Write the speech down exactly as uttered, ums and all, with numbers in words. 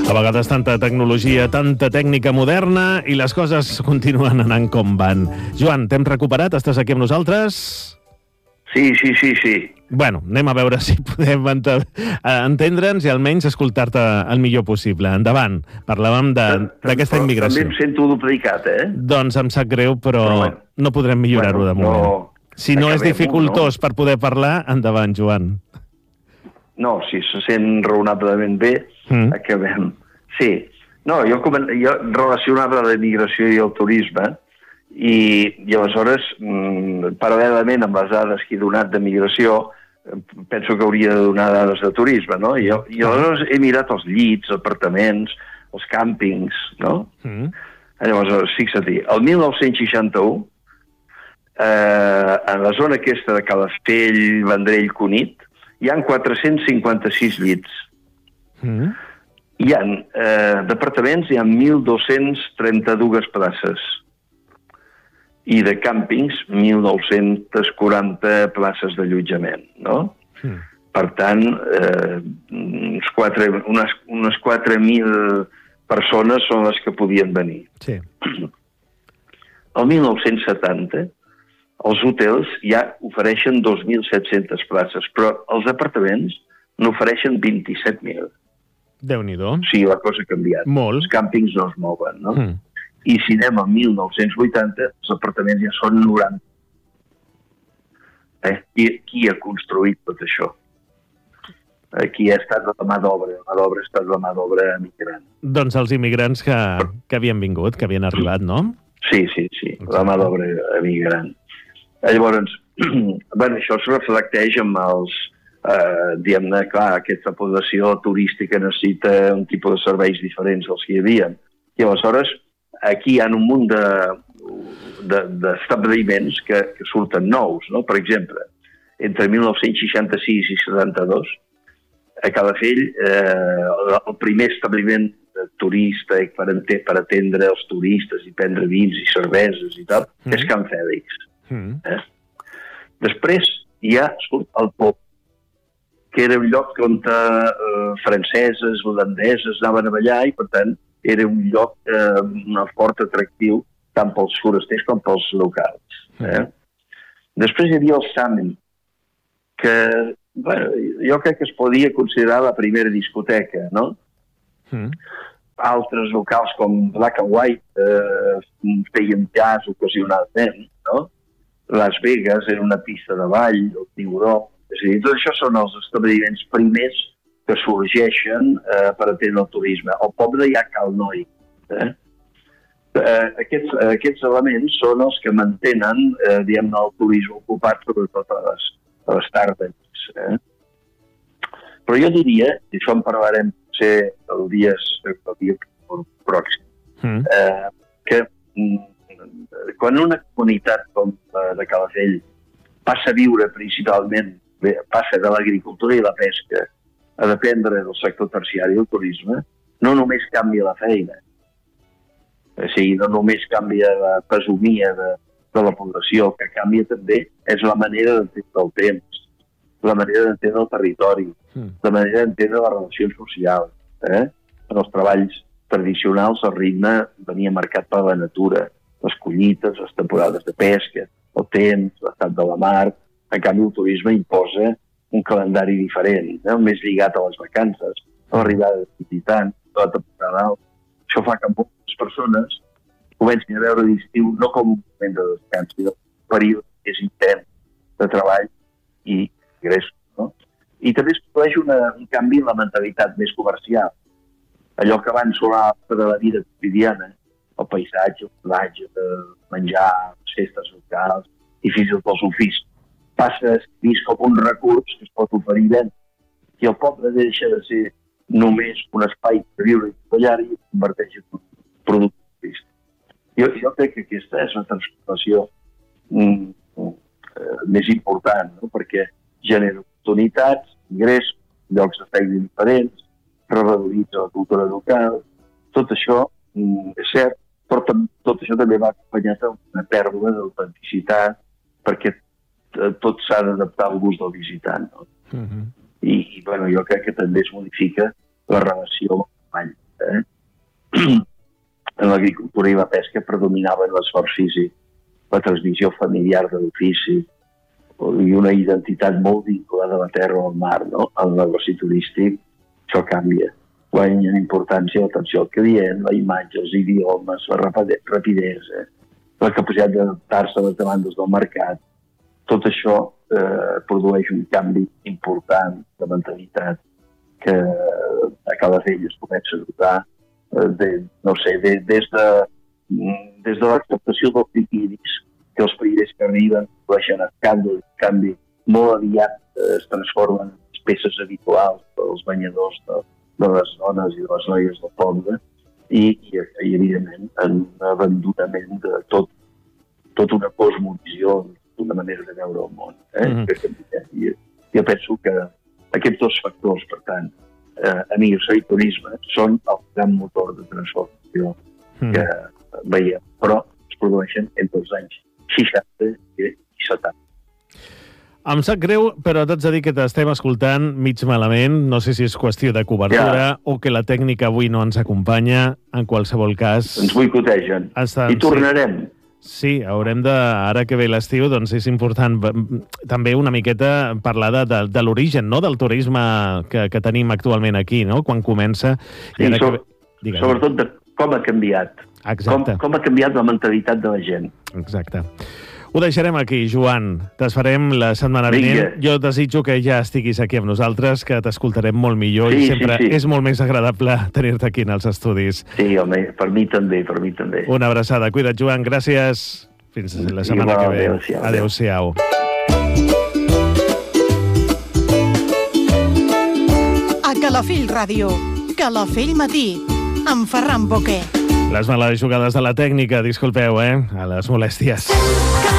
A vegades tanta tecnologia, tanta tècnica moderna i les coses continuen anant com van. Joan, t'hem recuperat? Estàs aquí amb nosaltres? Sí, sí, sí, sí. Bueno, anem a veure si podem ente entendre'ns i almenys escoltar-te el millor possible. Endavant, parlàvem d'aquesta immigració. També em sento duplicat, eh? Doncs em sap greu, però, però bueno, no podrem millorar-ho bueno, de moment. No, si no és dificultós no? per poder parlar, endavant, Joan. No, si se sent raonablement bé, mm. acabem. Sí. No, jo, jo relacionava la immigració i el turisme i, i aleshores, mm, paral·lelament amb les dades que he donat de migració, penso que hauria de donar dades de turisme, no? I, i aleshores he mirat els llits, apartaments, els càmpings, no? Mm. Llavors, fixa-t'hi, el mil nou-cents seixanta-u, eh, en la zona aquesta de Calafell, Vendrell, Cunit, hi ha quatre-cents cinquanta-sis llits. Mm. Hi ha eh, departaments, hi ha mil dos-cents trenta-dues places. I de càmpings, mil nou-cents quaranta places d'allotjament, no? Mm. Per tant, eh, uns quatre, unes, unes quatre mil persones són les que podien venir. Sí. El mil nou-cents setanta, els hotels ja ofereixen dos mil set-centes places, però els apartaments n'ofereixen vint-i-set mil. Déu-n'hi-do. O sigui, la cosa ha canviat. Molt. Els càmpings no es mouen, no? Mm. I si anem a mil nou-cents vuitanta, els apartaments ja són noranta. Eh? Qui, qui ha construït tot això? Qui ha estat la mà d'obra? La mà d'obra ha estat la mà d'obra migrant. Doncs els immigrants que, que havien vingut, que havien arribat, no? Sí, sí, sí, la mà d'obra migrant. Llavors, bueno, això es reflecteix amb els, eh, diguem-ne, clar, aquesta població turística necessita un tipus de serveis diferents dels que hi havia. I aleshores, aquí hi ha un munt d'establiments de, de, que, que surten nous, no? Per exemple, entre mil nou-cents seixanta-sis i setanta-dos, a Calafell, eh, el primer establiment turista per, per atendre els turistes i prendre vins i cerveses i tal, mm. és Can Fèlix. Mm. Eh? Després hi ha el Pop, que era un lloc on eh, franceses, holandeses anaven a ballar i, per tant, era un lloc eh, un fort atractiu tant pels forasters com pels locals. Eh? Mm. Després hi havia el Samen, que bueno, jo crec que es podia considerar la primera discoteca, no? Mm. Altres locals com Black and White eh, feien jazz ocasionalment, no? Las Vegas era una pista de ball, el Tiburó. És a dir, tot això són els establiments primers que sorgeixen eh, per atendre el turisme. El poble hi ha Cal Noi. Eh? Eh, aquests, aquests elements són els que mantenen eh, diguem-ne, el turisme ocupat sobretot a les, a les tardes. Eh? Però jo diria, i això en parlarem potser el dia, el dia pròxim, mm. eh, que quan una comunitat com la de Calafell passa a viure principalment, bé, passa de l'agricultura i la pesca a dependre del sector terciari i el turisme, no només canvia la feina, o sigui, no només canvia la fesomia de, de la població, que canvia també és la manera d'entendre el temps, la manera d'entendre el territori, mm. la manera d'entendre les relacions socials. Eh? En els treballs tradicionals el ritme venia marcat per la natura, les collites, les temporades de pesca, el temps, l'estat de la mar. En canvi, el turisme imposa un calendari diferent, eh? més lligat a les vacances, a l'arribada de visitants, a la temporada alta. Això fa que moltes persones comencin a veure l'estiu no com un moment de descans, sinó un període més intens de treball i ingressos. No? I també es produeix una, un canvi en la mentalitat més comercial. Allò que abans sonava de la vida quotidiana, el paisatge, el platge, el menjar, les festes locals i fins i tot els oficis, passa a ser vist com un recurs que es pot oferir ben. I el poble deixa de ser només un espai per viure i treballar i es converteix en un producte turístic. Jo, jo crec que aquesta és una transformació mm, eh, més important, no? Perquè genera oportunitats, ingressos, llocs de feina diferents, revaloritza la cultura local. Tot això mm, és cert, però tot això també va acompanyat d'una pèrdua d'autenticitat perquè tot s'ha d'adaptar al gust del visitant. No? Uh-huh. I, i bueno, jo crec que també es modifica la relació amb el l'agricultura i la pesca predominaven l'esforç físic, la transmissió familiar de l'ofici i una identitat molt vinculada a la terra o al mar, no? En el negoci turístic això canvia. Guanya en importància l'atenció al client, la imatge, els idiomes, la rapidesa, la capacitat d'adaptar-se a les demandes del mercat. Tot això eh, produeix un canvi important de mentalitat que a Calafell es comença a notar eh, de, no sé, de, des de, des de l'acceptació dels biquinis, que els països que arriben produeixen escàndol, canvi, molt aviat eh, es transformen en peces habituals pels banyadors de, de les dones i de les noies del poble i, i, i evidentment, en un abandonament de tot, tot una cosmovisió, una manera de veure el món. Eh? Mm-hmm. I, jo penso que aquests dos factors, per tant, eh, emigració i turisme, són el gran motor de transformació mm. que veiem, però es produeixen entre els anys seixanta i setanta. Em sap greu, però t'haig de dir que t'estem escoltant mig malament. No sé si és qüestió de cobertura ja. o que la tècnica avui no ens acompanya. En qualsevol cas... Ens boicotegen. Estan, I tornarem. Sí. Sí, haurem de, ara que ve l'estiu, doncs és important també una miqueta parlar de, de, de l'origen, no?, del turisme que, que tenim actualment aquí, no?, quan comença. Sí, I so, que... sobretot de com ha canviat. Exacte. Com, com ha canviat la mentalitat de la gent. Exacte. Ho deixarem aquí, Joan. T'esperem la setmana vinent. Jo desitjo que ja estiguis aquí amb nosaltres, que t'escoltarem molt millor sí, i sempre sí, sí. és molt més agradable tenir-te aquí en els estudis. Sí, home, per mi també, per mi també. Una abraçada. Cuida't, Joan. Gràcies. Fins la setmana Igual, que ve. Adéu-siau. Adéu-siau. A Calafell Ràdio, Calafell Matí, amb Ferran Boquer. Les males jugades de la tècnica, disculpeu, eh? A les molèsties.